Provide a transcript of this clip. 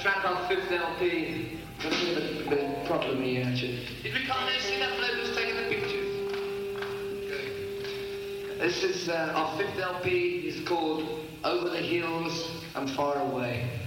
track off fifth LP. Got a bit of problem here, actually. Did Ricardo see that bloke who's taking the pictures? Okay. This is our fifth LP. It's called Over the Hills and Far Away.